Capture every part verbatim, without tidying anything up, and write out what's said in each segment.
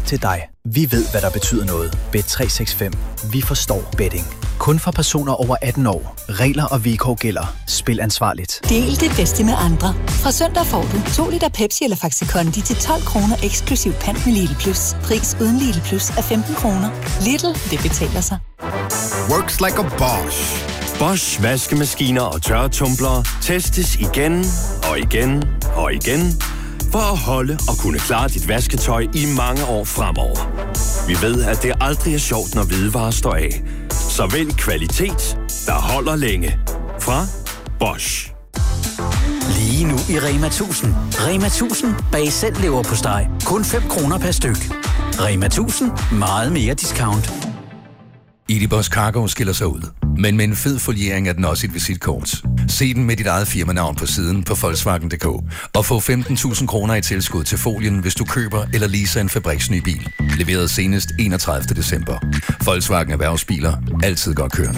til dig. Vi ved, hvad der betyder noget. Bet tre seks fem. Vi forstår betting. Kun for personer over atten år. Regler og vilkår gælder. Spil ansvarligt. Del det bedste med andre. Fra søndag får du to liter Pepsi eller Faxi Kondi til tolv kroner eksklusiv pant med Lidl Plus. Pris uden Lidl Plus er femten kroner. Lidl, det betaler sig. Works like a Bosch. Bosch vaskemaskiner og tørretumblere testes igen og igen og igen for at holde og kunne klare dit vasketøj i mange år fremover. Vi ved, at det aldrig er sjovt, når hvidevarer står af. Så vælg kvalitet, der holder længe. Fra Bosch. Lige nu i Rema tusind. Rema tusind bag selv lever på steg. Kun fem kroner per styk. Rema tusind. Meget mere discount. Edibus Cargo skiller sig ud, men med en fed foliering er den også et visitkort. Se den med dit eget firmanavn på siden på Volkswagen punktum d k og få femten tusind kroner i tilskud til folien, hvis du køber eller leaser en fabriksny bil. Leveret senest enogtredivte december. Volkswagen Erhvervsbiler. Altid godt kørende.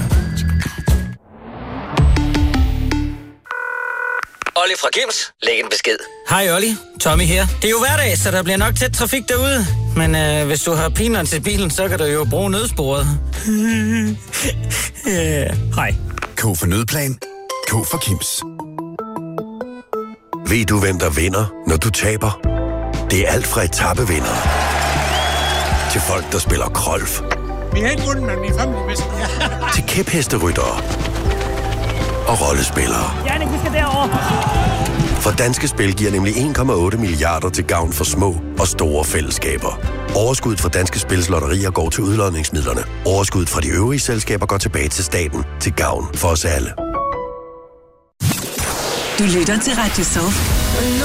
Olli fra Kims, læg en besked. Hej Olli, Tommy her. Det er jo hverdag, så der bliver nok tæt trafik derude. Men øh, hvis du har peanuts i bilen, så kan du jo bruge nødsporet. Hej. K for nødplan. K for Kims. Ved du, hvem der vinder, når du taber? Det er alt fra etapevindere til folk, der spiller golf. Vi har ikke vundet, men vi er fandme bedst. Til kæphesteryttere og rollespillere. Jannik, vi skal derover. For Danske Spil giver nemlig en komma otte milliarder til gavn for små og store fællesskaber. Overskuddet fra Danske Spils lotterier går til udlodningsmidlerne. Overskuddet fra de øvrige selskaber går tilbage til staten til gavn for os alle. Du lytter til Radio Soul.